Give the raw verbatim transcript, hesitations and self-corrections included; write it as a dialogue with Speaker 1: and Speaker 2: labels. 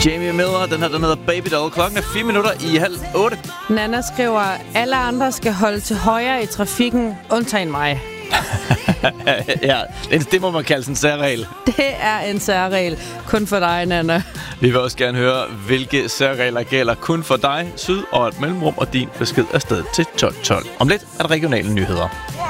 Speaker 1: Jamie Miller, den her, den hedder Baby Doll. Klokken er fire minutter i halv otte.
Speaker 2: Nana skriver, alle andre skal holde til højre i trafikken, undtagen mig.
Speaker 1: Ja, det må man kalde sådan en særregel.
Speaker 2: Det er en særregel. Kun for dig, Nana.
Speaker 1: Vi vil også gerne høre, hvilke særregler gælder kun for dig, syd og et mellemrum, og din besked er sted til tolv tolv. Om lidt er der regionale nyheder.